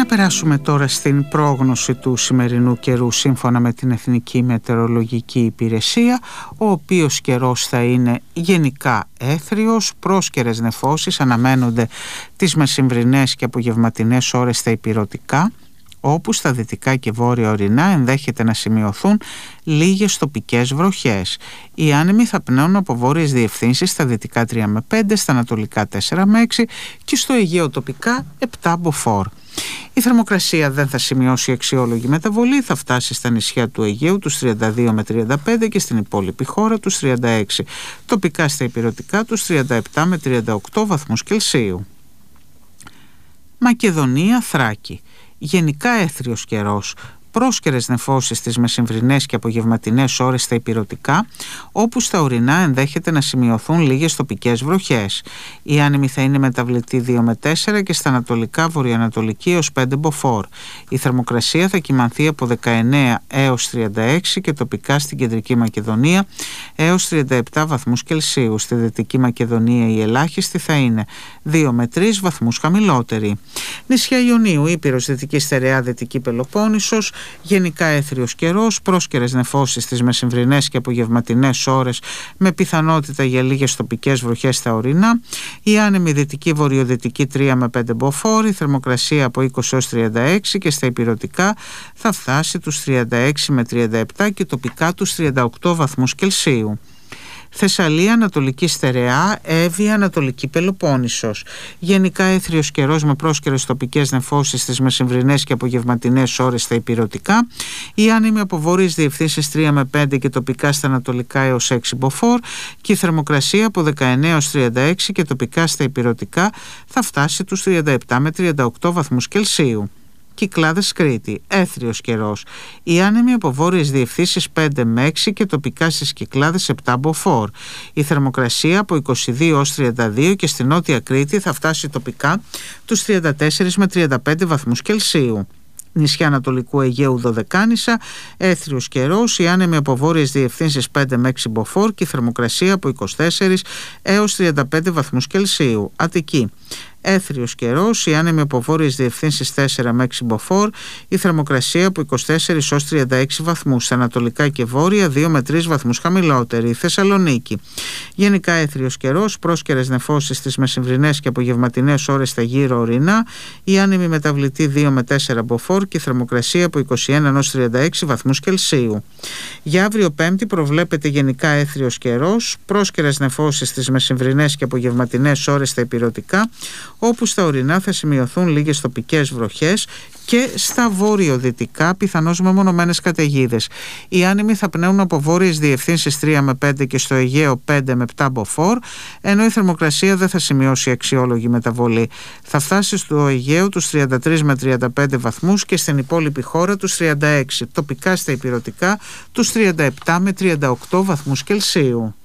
περάσουμε τώρα στην πρόγνωση του σημερινού καιρού σύμφωνα με την Εθνική Μετεωρολογική Υπηρεσία, ο οποίος καιρός θα είναι γενικά έθριος, πρόσκαιρες νεφώσεις αναμένονται τις μεσημβρινές και απογευματινές ώρες στα ηπειρωτικά, όπου στα δυτικά και βόρεια ορεινά ενδέχεται να σημειωθούν λίγες τοπικές βροχές. Οι άνεμοι θα πνέουν από βόρειες διευθύνσεις στα δυτικά 3 με 5, στα ανατολικά 4 με 6 και στο Αιγαίο τοπικά 7 μποφόρ. Η θερμοκρασία δεν θα σημειώσει αξιόλογη μεταβολή, θα φτάσει στα νησιά του Αιγαίου τους 32 με 35 και στην υπόλοιπη χώρα τους 36. Τοπικά στα ηπειρωτικά τους 37 με 38 βαθμούς Κελσίου. Μακεδονία, Θράκη. Γενικά έθριος καιρός, πρόσκαιρες νεφώσεις τις μεσημβρινές και απογευματινές ώρες στα ηπειρωτικά, όπου στα ορεινά ενδέχεται να σημειωθούν λίγες τοπικές βροχές. Οι άνεμοι θα είναι μεταβλητοί 2 με 4 και στα ανατολικά βορειοανατολική έως 5 μποφόρ. Η θερμοκρασία θα κυμανθεί από 19 έως 36 και τοπικά στην κεντρική Μακεδονία έως 37 βαθμούς Κελσίου. Στη δυτική Μακεδονία η ελάχιστη θα είναι 2 με 3 βαθμούς χαμηλότερη. Νησιά Ιωνίου, Ήπειρος, Δυτική Στερεά, Δυτική Πελοπόννησος. Γενικά έθριος καιρός, πρόσκαιρες νεφώσεις τις μεσημβρινές και απογευματινές ώρες με πιθανότητα για λίγες τοπικές βροχές στα ορεινά. Η άνεμη δυτική βορειοδυτική 3 με 5 μποφόρ, η θερμοκρασία από 20 έως 36 και στα ηπειρωτικά θα φτάσει τους 36 με 37 και τοπικά τους 38 βαθμούς Κελσίου. Θεσσαλία, Ανατολική Στερεά, Εύβοια, Ανατολική Πελοπόννησος. Γενικά έθριος καιρός με πρόσκαιρες τοπικές νεφώσεις στις μεσημβρινές και απογευματινές ώρες στα ηπειρωτικά. Οι άνεμοι από βόρειες διευθύνσεις 3 με 5 και τοπικά στα ανατολικά έως 6 μποφόρ και η θερμοκρασία από 19 έως 36 και τοπικά στα ηπειρωτικά θα φτάσει τους 37 με 38 βαθμούς Κελσίου. Κυκλάδες, Κρήτη, έθριος καιρός. Οι άνεμοι από βόρειες διευθύνσεις 5 με 6 και τοπικά στις Κυκλάδες 7 μποφόρ. Η θερμοκρασία από 22 ως 32 και στη Νότια Κρήτη θα φτάσει τοπικά τους 34 με 35 βαθμούς Κελσίου. Νησιά Ανατολικού Αιγαίου, Δωδεκάνησα, έθριος καιρός, οι άνεμοι από βόρειες διευθύνσεις 5 με 6 μποφόρ και η θερμοκρασία από 24 έως 35 βαθμούς Κελσίου. Αττική, έθριος καιρός, οι άνεμοι από βόρειες διευθύνσεις 4 με 6 μποφόρ, η θερμοκρασία από 24 ως 36 βαθμούς, στα ανατολικά και βόρεια 2 με 3 βαθμούς χαμηλότερη. Θεσσαλονίκη, γενικά έθριος καιρός, πρόσκαιρες νεφώσεις στις μεσημβρινές και απογευματινές ώρες στα γύρω ορεινά, οι άνεμοι μεταβλητοί 2 με 4 μποφόρ και η θερμοκρασία από 21 ως 36 βαθμούς Κελσίου. Για αύριο Πέμπτη προβλέπεται γενικά έθριος καιρός, πρόσκαιρες νεφώσεις στις μεσημβρινές και απογευματινές ώρες στα ηπειρωτικά, όπου στα ορεινά θα σημειωθούν λίγες τοπικές βροχές και στα βόρειο-δυτικά πιθανώς μεμονωμένες καταιγίδες. Οι άνεμοι θα πνέουν από βόρειες διευθύνσεις 3 με 5 και στο Αιγαίο 5 με 7 μποφόρ, ενώ η θερμοκρασία δεν θα σημειώσει αξιόλογη μεταβολή. Θα φτάσει στο Αιγαίο τους 33 με 35 βαθμούς και στην υπόλοιπη χώρα τους 36, τοπικά στα ηπειρωτικά τους 37 με 38 βαθμούς Κελσίου.